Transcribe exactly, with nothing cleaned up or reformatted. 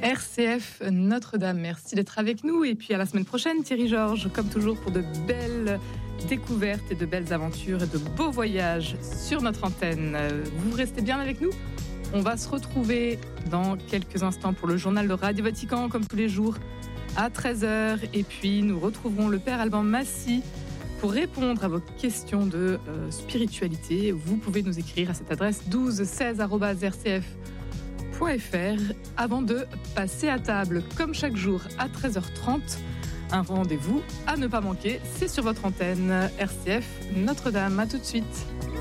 R C F Notre-Dame, merci d'être avec nous. Et puis à la semaine prochaine, Thierry Georges, comme toujours, pour de belles découvertes et de belles aventures et de beaux voyages sur notre antenne. Vous restez bien avec nous ? On va se retrouver dans quelques instants pour le journal de Radio Vatican, comme tous les jours, à treize heures. Et puis nous retrouverons le Père Alban Massy pour répondre à vos questions de euh, spiritualité. Vous pouvez nous écrire à cette adresse douze seize arobase r c f point f r. Avant de passer à table, comme chaque jour à treize heures trente, un rendez-vous à ne pas manquer, c'est sur votre antenne R C F Notre-Dame. À tout de suite.